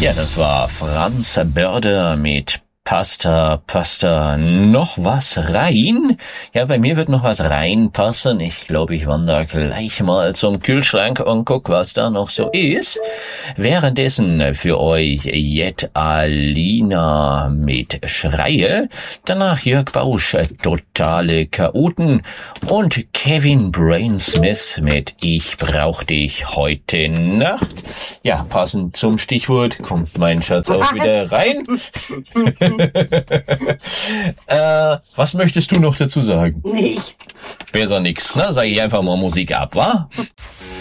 Ja, das war Franz Börder mit Pasta, noch was rein? Ja, bei mir wird noch was reinpassen. Ich glaube, ich wandere gleich mal zum Kühlschrank und guck, was da noch so ist. Währenddessen für euch Jet Alina mit Schreie, danach Jörg Bausch, Totale Chaoten und Kevin Brainsmith mit Ich brauch dich heute Nacht. Ja, passend zum Stichwort kommt mein Schatz auch wieder rein. Was möchtest du noch dazu sagen? Nichts. Besser nix, ne? Sag ich einfach mal Musik ab, wa?